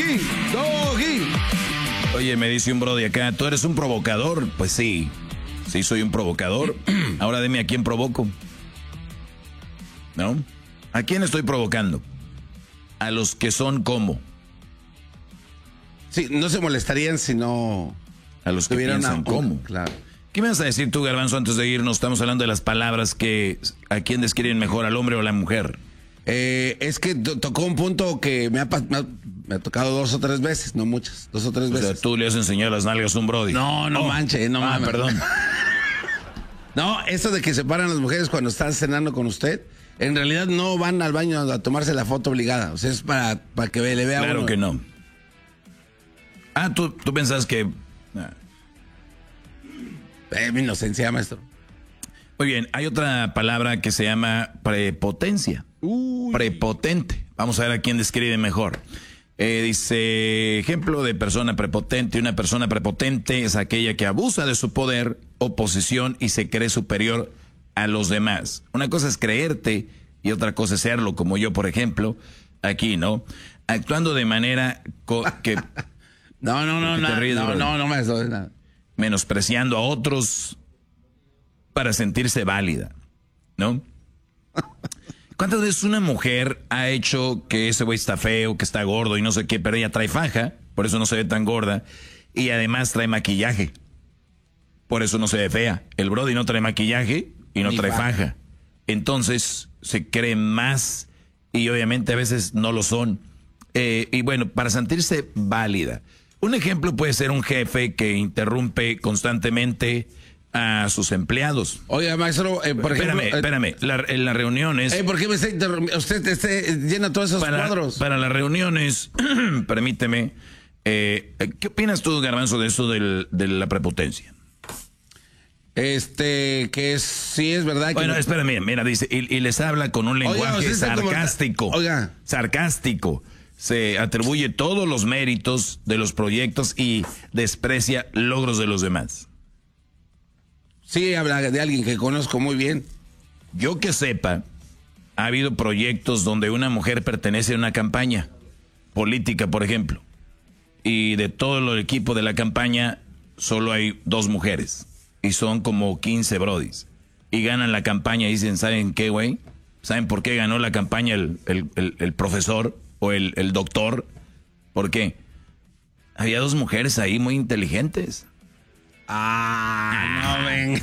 Doggy, Doggy. Oye, me dice un brody acá, ¿tú eres un provocador? Pues sí, sí soy un provocador. Ahora dime a quién provoco. ¿No? ¿A quién estoy provocando? A los que son como. Sí, no se molestarían si no... A los que piensan como. Claro. ¿Qué me vas a decir tú, Garbanzo, antes de irnos? Estamos hablando de las palabras que... ¿A quién describen mejor, al hombre o a la mujer? Es que tocó un punto que me ha tocado 2 o 3 veces, no muchas, 2 o 3 veces. O sea, tú le has enseñado las nalgas a un brody. No manche, no mames. Perdón. No, eso de que se paran las mujeres cuando están cenando con usted, en realidad no van al baño a tomarse la foto obligada. O sea, es para que le vea Claro uno. que no. Ah, tú pensás que... Mi inocencia, maestro. Muy bien, hay otra palabra que se llama prepotencia. Prepotente. Vamos a ver a quién describe mejor. Dice, ejemplo de persona prepotente. Una persona prepotente es aquella que abusa de su poder o posición y se cree superior a los demás. Una cosa es creerte y otra cosa es serlo, como yo, por ejemplo, aquí, ¿no? Actuando de manera que... No, maestro, nada. Menospreciando a otros para sentirse válida, ¿no? ¿Cuántas veces una mujer ha hecho que ese güey está feo, que está gordo y no sé qué, pero ella trae faja, por eso no se ve tan gorda, y además trae maquillaje, por eso no se ve fea? El brody no trae maquillaje y no trae faja. Entonces se cree más y obviamente a veces no lo son. Y bueno, para sentirse válida. Un ejemplo puede ser un jefe que interrumpe constantemente a sus empleados. Oiga, maestro, por ejemplo... Espérame, en las reuniones... ¿Por qué me está interrumpiendo? Usted llena todos esos cuadros. Para las reuniones, permíteme, ¿qué opinas tú, Garbanzo, de eso de la prepotencia? Que sí es verdad que... Bueno, espérame, mira, dice, y les habla con un lenguaje sarcástico. Oiga. Sarcástico. Se atribuye todos los méritos de los proyectos y desprecia logros de los demás. Sí, habla de alguien que conozco muy bien. Yo que sepa, ha habido proyectos donde una mujer pertenece a una campaña política, por ejemplo, y de todo el equipo de la campaña solo hay 2 mujeres y son como 15 brodis y ganan la campaña y dicen, ¿saben qué, güey? ¿Saben por qué ganó la campaña el profesor o el doctor? ¿Por qué? Había 2 mujeres ahí muy inteligentes. No ven.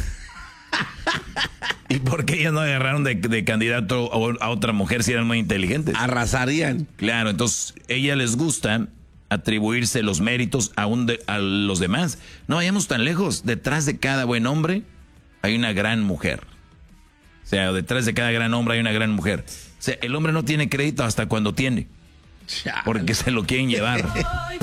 ¿Y por qué ellas no agarraron de candidato a otra mujer si eran muy inteligentes? Arrasarían. Claro, entonces ella les gusta atribuirse los méritos a los demás. No vayamos tan lejos. Detrás de cada buen hombre hay una gran mujer. O sea, detrás de cada gran hombre hay una gran mujer. O sea, el hombre no tiene crédito hasta cuando tiene. Porque se lo quieren llevar.